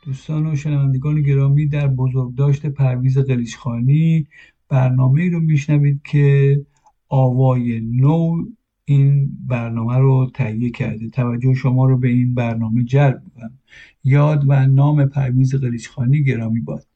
دوستان و شنوندگان گرامی، در بزرگداشت پرویز قلیچخانی برنامه ای رو میشنوید که آوای نو این برنامه رو تهیه کرده. توجه شما رو به این برنامه جلب می‌کنم. یاد و نام پرویز قلیچخانی گرامی باد.